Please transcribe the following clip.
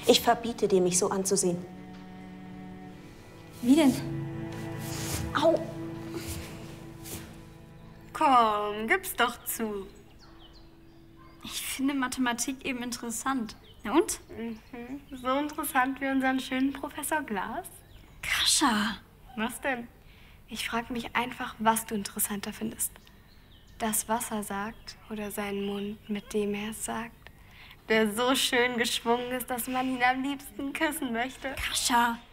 Ich verbiete dir, mich so anzusehen. Wie denn? Au! Komm, gib's doch zu. Ich finde Mathematik eben interessant. Na und? So interessant wie unseren schönen Professor Glas. Kascha! Was denn? Ich frage mich einfach, was du interessanter findest. Das, was er sagt, oder seinen Mund, mit dem er es sagt, der so schön geschwungen ist, dass man ihn am liebsten küssen möchte. Kascha!